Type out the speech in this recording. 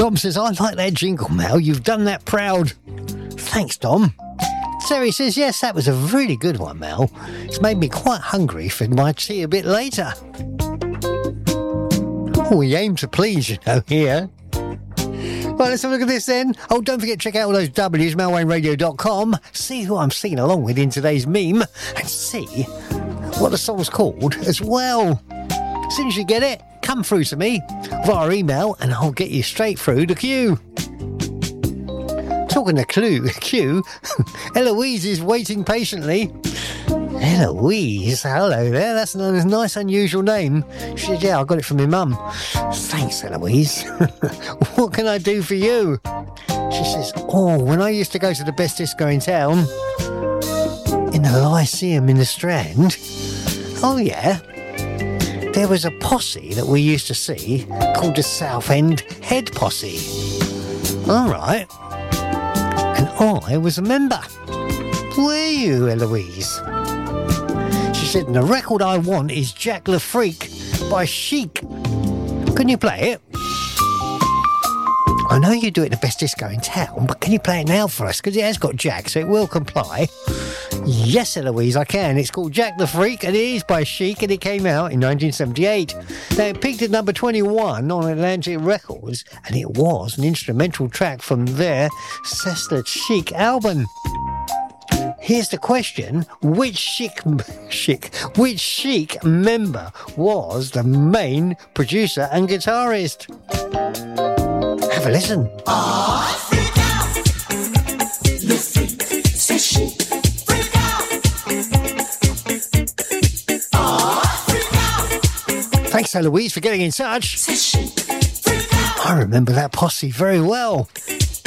Dom says, I like that jingle, Mel. You've done that proud. Thanks, Dom. Terry says, yes, that was a really good one, Mel. It's made me quite hungry for my tea a bit later. Oh, we aim to please, you know, here. Right, let's have a look at this then. Oh, don't forget to check out all those W's, melwayneradio.com. See who I'm singing along with in today's meme and see what the song's called as well. As soon as you get it, come through to me via email and I'll get you straight through the queue. Talking to queue, Eloise is waiting patiently. Eloise, hello there. That's a nice, unusual name. She said, yeah, I got it from my mum. Thanks, Eloise. What can I do for you? She says, oh, when I used to go to the best disco in town, in the Lyceum in the Strand, oh, yeah, there was a posse that we used to see called the Southend Head Posse. All right. And I was a member. Were you, Eloise? She said, the record I want is Jack Le Freak by Chic. Can you play it? I know you do it the best disco in town, but can you play it now for us? Because it has got Jack, so it will comply. Yes, Eloise, I can. It's called Jack the Freak, and it is by Chic, and it came out in 1978. Now, it peaked at number 21 on Atlantic Records, and it was an instrumental track from their Cessna Chic album. Here's the question: which Chic member was the main producer and guitarist? Have a listen. Freak out! Le freak, c'est chic. Freak out! Freak out! Thanks, Eloise, for getting in touch. C'est chic. Freak out! I remember that posse very well.